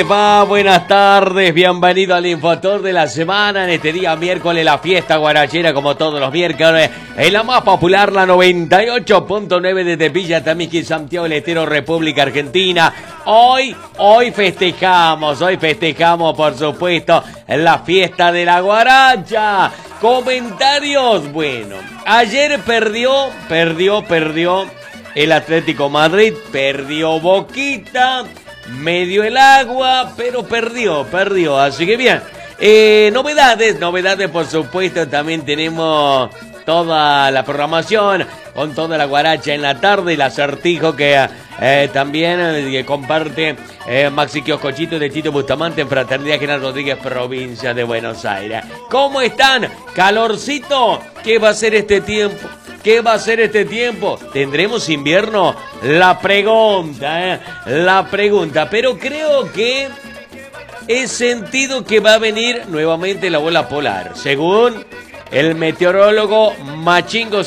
Buenas tardes, bienvenido al Infotour de la semana. En este día miércoles la fiesta guarachera, como todos los miércoles, en la más popular, la 98.9 desde Villa Tamisqui, Santiago del Estero, República Argentina. Hoy festejamos, por supuesto, la fiesta de la guaracha. Comentarios, bueno, ayer perdió el Atlético Madrid, perdió Boquita, medio el agua, pero perdió, así que bien. Novedades, por supuesto, también tenemos toda la programación con toda la guaracha en la tarde, el acertijo que también comparte Maxi Kioscochito de Chito Bustamante en Fraternidad General Rodríguez, provincia de Buenos Aires. ¿Cómo están? ¿Calorcito? ¿Qué va a ser este tiempo? ¿Tendremos invierno? La pregunta, pero creo que he sentido que va a venir nuevamente la ola polar, según el meteorólogo Machingo